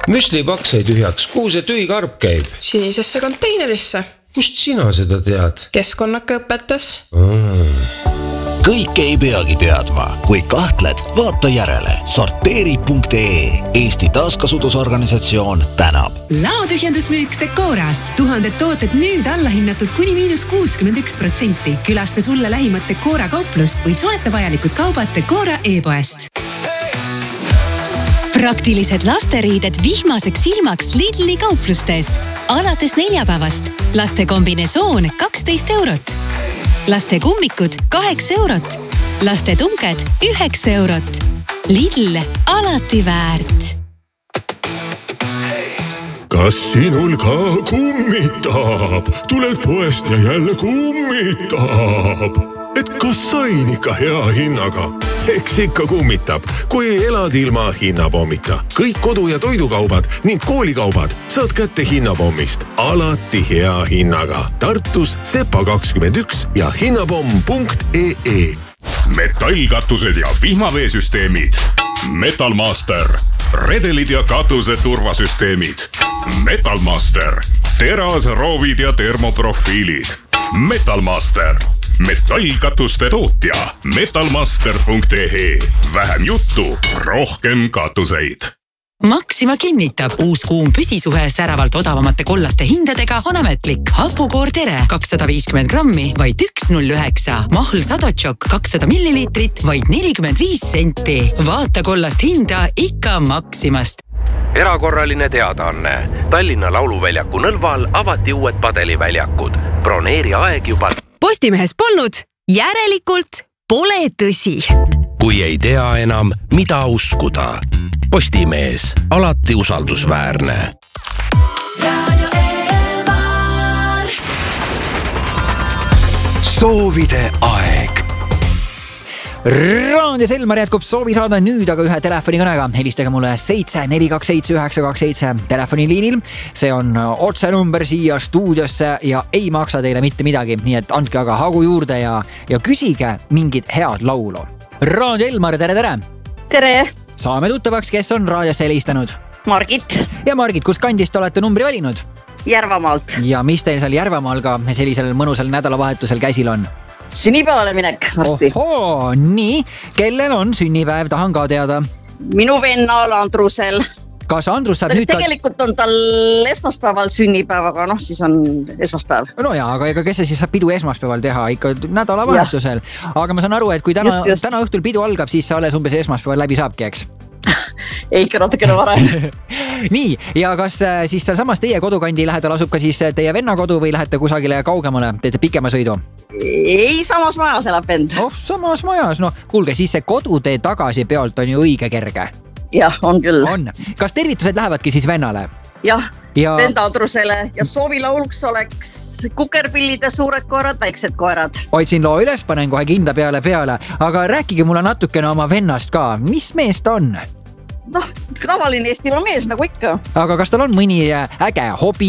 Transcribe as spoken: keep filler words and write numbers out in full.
müslipaks sai tühjaks, kuhu see tühikarp käib? Sinisesse konteinerisse. Kust sina seda tead? Keskkonnaka õpetas. Kõik ei peagi teadma. Kui kahtled, vaata järele. sorteeri punkt ee. Eesti taaskasutusorganisatsioon tänab. Laotühjendusmüük Decoras. Tuhanded tooted nüüd allahinnatud kuni miinus kuuskümmend üks protsenti. Külasta sulle lähimat Decora kauplust või soeta vajalikud kaubad Decora e-poest. Praktilised lasteriided vihmaseks ilmaks Lidli kauplustes. Alates neljapäevast. Laste kombinesoon kaksteist eurot. Laste kummikud kaheksa eurot. Laste tunked üheksa eurot. Lidl alati väärt. Kas sinul ka kummitab? Tuled poest ja jälle kummitab. Et kas sain ikka hea hinnaga? Eks ikka kummitab, kui elad ilma hinnapommita. Kõik kodu- ja toidukaubad ning koolikaubad saad kätte hinnapommist. Alati hea hinnaga. Tartus Sepa kakskümmend üks ja hinnapomm punkt ee. Metallkatused ja vihmaveesüsteemid. Metalmaster. Redelid ja katuse turvasüsteemid. Metalmaster. Teras, roovid ja termoprofiilid. Metalmaster. Metallkatuste tootja. metalmaster punkt ee. Vähem juttu, rohkem katuseid. Maxima kinnitab, uus kuum püsisuhe säravalt odavamate kollaste hindadega on ametlik. Hapukoor Tere kakssada viiskümmend grammi, vaid üks null üheksa. Mahl Sadotšok kakssada milliliitrit, vaid nelikümmend viis senti. Vaata kollast hinda ikka Maximast. Erakorraline teadaanne. Tallinna Lauluväljaku Nõlval avati uued padeliväljakud. Broneeri aeg juba... Postimehes polnud, järelikult pole tõsi. Kui ei tea enam, mida uskuda. Postimees, alati usaldusväärne. Radio Elmar. Soovide aeg. Raadios Elmar jätkub soovi saada nüüd aga ühe telefonikõnega. Helistage mulle seitse neli kaks seitse üheksa kaks seitse telefoniliinil. See on otsenumber siia stuudiosse ja ei maksa teile mitte midagi. Nii et andke aga hagu juurde ja, ja küsige mingit head laulu. Raadio Elmar, tere, tere! Tere! Saame tuttavaks, kes on raadiosse helistanud? Margit. Ja Margit, kus kandist olete numbri valinud? Järvamaalt. Ja mis teil seal Järvamaal ka sellisel mõnusal nädalavahetusel käsil on? Sünnipäevale minek varsti. Ohoo, nii. Kellel on sünnipäev, tahan ka teada. Minu vennal Andrusel. Kas Andrus saab nüüd... Tegelikult on tal esmaspäeval sünnipäev, aga noh, siis on esmaspäev. No jaa, aga ega kes see siis saab pidu esmaspäeval teha? Ikka nädalavahetusel. Aga ma saan aru, et kui täna, just, just. täna õhtul pidu algab, siis see alles umbes esmaspäeval läbi saabki, eks? Ei, ikka natukene varem. Nii, ja kas siis seal samas teie kodukandi lähedal asub ka siis teie venna kodu või lähete kusagile kaugemale, teete pikema sõidu? Ei, samas majas elab vend. Oh, samas majas, no kuulge, siis see kodutee tagasi peolt on ju õige kerge. Jah, on küll. On. Kas tervitused lähevadki siis vennale? Jah, ja... venda Andrusele ja soovilauluks oleks kukerpillide suured koerad, väiksed koerad. Hoidsin loo üles, panen kohe kinda peale peale, aga rääkige mulle natukene oma vennast ka. Mis mees ta on? Noh, tavaline Eestimaa mees nagu ikka. Aga kas tal on mõni äge hobi